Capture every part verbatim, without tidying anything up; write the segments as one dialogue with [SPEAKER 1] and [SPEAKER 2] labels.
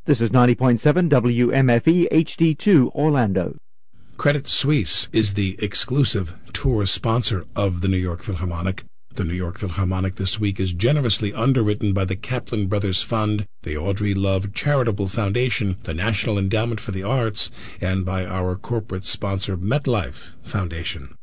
[SPEAKER 1] This is ninety point seven W M F E H D two Orlando.
[SPEAKER 2] Credit Suisse is the exclusive tour sponsor of the New York Philharmonic. The New York Philharmonic this week is generously underwritten by the Kaplan Brothers Fund, the Audrey Love Charitable Foundation, the National Endowment for the Arts, and by our corporate sponsor MetLife Foundation.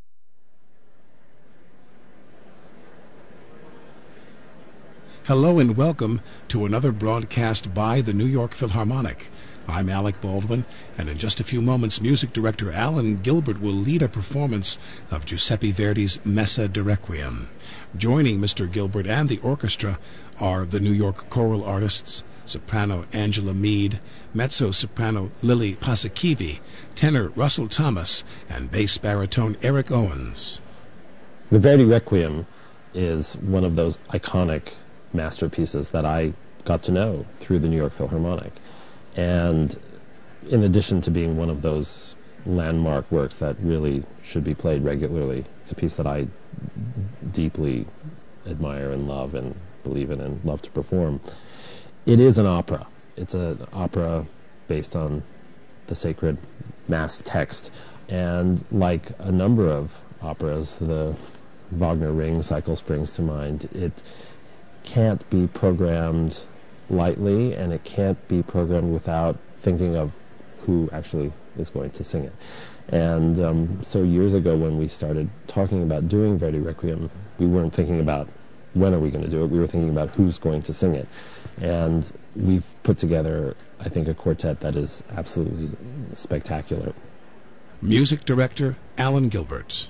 [SPEAKER 2] Hello and welcome to another broadcast by the New York Philharmonic. I'm Alec Baldwin, and in just a few moments, music director Alan Gilbert will lead a performance of Giuseppe Verdi's Messa di Requiem. Joining Mister Gilbert and the orchestra are the New York choral artists, soprano Angela Mead, mezzo-soprano Lily Paasikivi, tenor Russell Thomas, and bass baritone Eric Owens.
[SPEAKER 3] The Verdi Requiem is one of those iconic masterpieces that I got to know through the New York Philharmonic. And in addition to being one of those landmark works that really should be played regularly, it's a piece that I deeply admire and love and believe in and love to perform. It is an opera. It's an opera based on the sacred Mass text. And like a number of operas, the Wagner Ring cycle springs to mind. It can't be programmed lightly, and it can't be programmed without thinking of who actually is going to sing it. And um, so years ago when we started talking about doing Verdi Requiem, we weren't thinking about when are we going to do it, we were thinking about who's going to sing it. And we've put together, I think, a quartet that is absolutely spectacular.
[SPEAKER 2] Music director Alan Gilbert.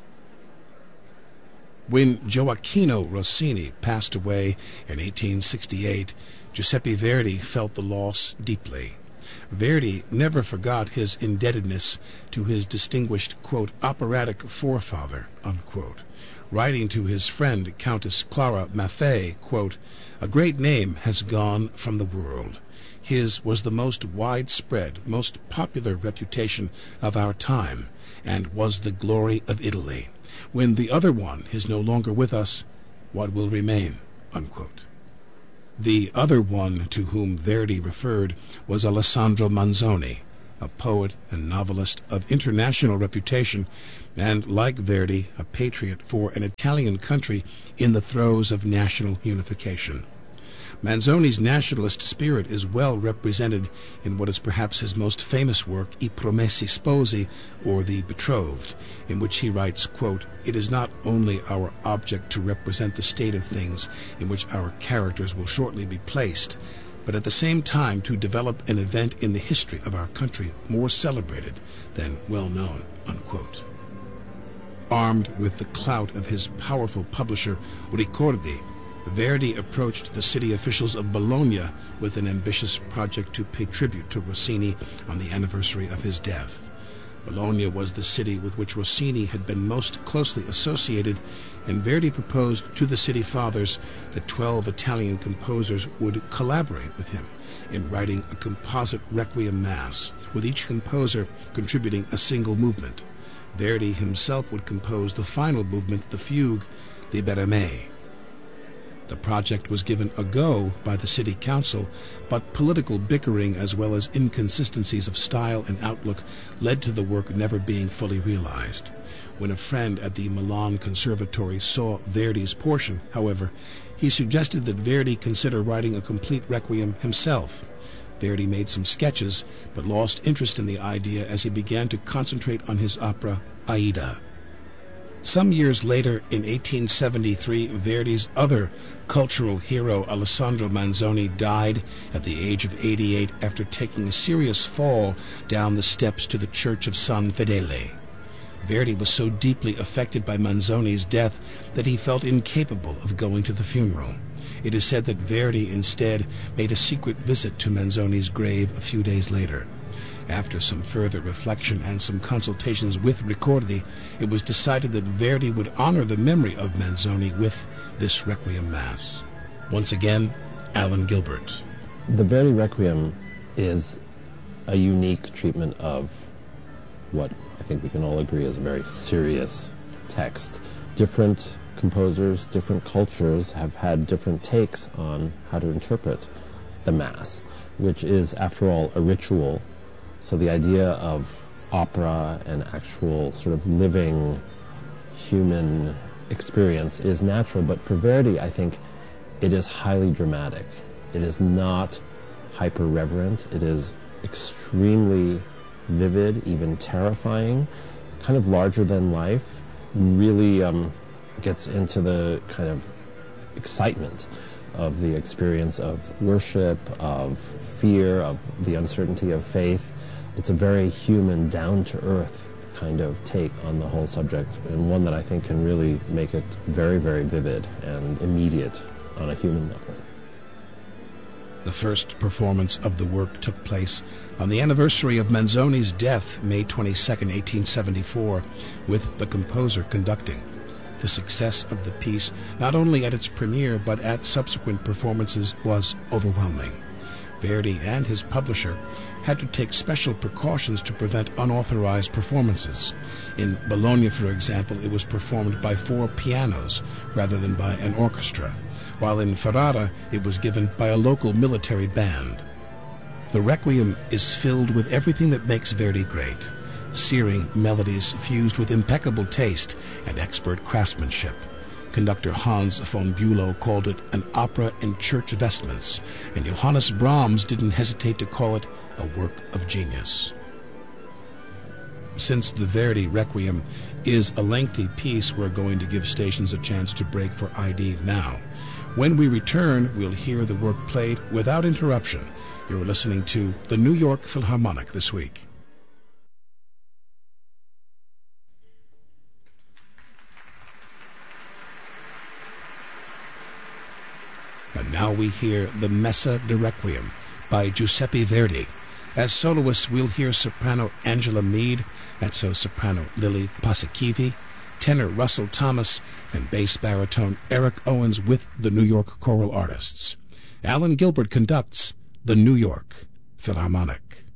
[SPEAKER 2] When Gioacchino Rossini passed away in eighteen sixty-eight, Giuseppe Verdi felt the loss deeply. Verdi never forgot his indebtedness to his distinguished, quote, operatic forefather, unquote, writing to his friend Countess Clara Maffei, quote, a great name has gone from the world. His was the most widespread, most popular reputation of our time, and was the glory of Italy. When the other one is no longer with us, what will remain, unquote. The other one to whom Verdi referred was Alessandro Manzoni, a poet and novelist of international reputation, and, like Verdi, a patriot for an Italian country in the throes of national unification. Manzoni's nationalist spirit is well represented in what is perhaps his most famous work, I Promessi Sposi, or The Betrothed, in which he writes, quote, it is not only our object to represent the state of things in which our characters will shortly be placed, but at the same time to develop an event in the history of our country more celebrated than well known, unquote. Armed with the clout of his powerful publisher, Ricordi, Verdi approached the city officials of Bologna with an ambitious project to pay tribute to Rossini on the anniversary of his death. Bologna was the city with which Rossini had been most closely associated, and Verdi proposed to the city fathers that twelve Italian composers would collaborate with him in writing a composite requiem mass, with each composer contributing a single movement. Verdi himself would compose the final movement, the fugue, Libera Me. The project was given a go by the city council, but political bickering as well as inconsistencies of style and outlook led to the work never being fully realized. When a friend at the Milan Conservatory saw Verdi's portion, however, he suggested that Verdi consider writing a complete requiem himself. Verdi made some sketches, but lost interest in the idea as he began to concentrate on his opera Aida. Some years later, in eighteen seventy-three, Verdi's other cultural hero, Alessandro Manzoni, died at the age of eighty-eight after taking a serious fall down the steps to the Church of San Fedele. Verdi was so deeply affected by Manzoni's death that he felt incapable of going to the funeral. It is said that Verdi instead made a secret visit to Manzoni's grave a few days later. After some further reflection and some consultations with Ricordi, it was decided that Verdi would honor the memory of Manzoni with this Requiem Mass. Once again, Alan Gilbert.
[SPEAKER 3] The Verdi Requiem is a unique treatment of what I think we can all agree is a very serious text. Different composers, different cultures have had different takes on how to interpret the Mass, which is, after all, a ritual. So the idea of opera and actual sort of living human experience is natural, but for Verdi, I think it is highly dramatic. It is not hyper-reverent. It is extremely vivid, even terrifying, kind of larger than life, really um, gets into the kind of excitement of the experience of worship, of fear, of the uncertainty of faith. It's a very human, down-to-earth kind of take on the whole subject, and one that I think can really make it very, very vivid and immediate on a human level.
[SPEAKER 2] The first performance of the work took place on the anniversary of Manzoni's death, May twenty-second, eighteen seventy-four, with the composer conducting. The success of the piece, not only at its premiere but at subsequent performances, was overwhelming. Verdi and his publisher had to take special precautions to prevent unauthorized performances. In Bologna, for example, it was performed by four pianos rather than by an orchestra, while in Ferrara it was given by a local military band. The Requiem is filled with everything that makes Verdi great: searing melodies fused with impeccable taste and expert craftsmanship. Conductor Hans von Bülow called it an opera in church vestments, and Johannes Brahms didn't hesitate to call it a work of genius. Since the Verdi Requiem is a lengthy piece, we're going to give stations a chance to break for I D now. When we return, we'll hear the work played without interruption. You're listening to the New York Philharmonic This Week. And now we hear the Messa de Requiem by Giuseppe Verdi. As soloists, we'll hear soprano Angela Mead, mezzo-soprano Lily Paasikivi, tenor Russell Thomas, and bass baritone Eric Owens with the New York Choral Artists. Alan Gilbert conducts the New York Philharmonic.